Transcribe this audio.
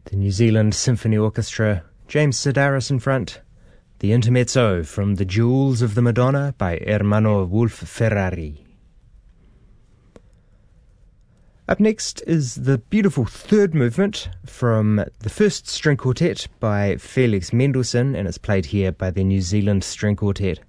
The New Zealand Symphony Orchestra, James Sedaris in front. The Intermezzo from The Jewels of the Madonna by Ermanno Wolf-Ferrari. Up next is the beautiful third movement from the first string quartet by Felix Mendelssohn, and it's played here by the New Zealand String Quartet.